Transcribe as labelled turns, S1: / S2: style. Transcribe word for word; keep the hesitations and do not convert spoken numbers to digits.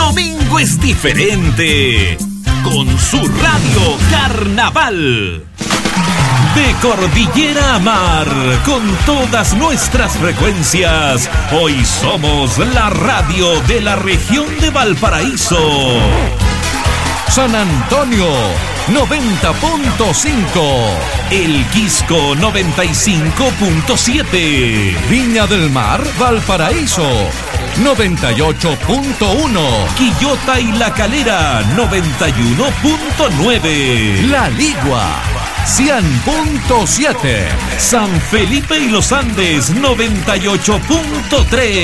S1: domingo es diferente. Con su radio Carnaval. De cordillera a mar, con todas nuestras frecuencias, hoy somos la radio de la región de Valparaíso.
S2: San Antonio, noventa punto cinco.
S1: El Quisco, noventa y cinco punto siete.
S2: Viña del Mar, Valparaíso, noventa y ocho punto uno.
S1: Quillota y La Calera, noventa y uno punto nueve.
S2: La Ligua, cien punto siete.
S1: San Felipe y Los Andes, noventa y ocho punto tres.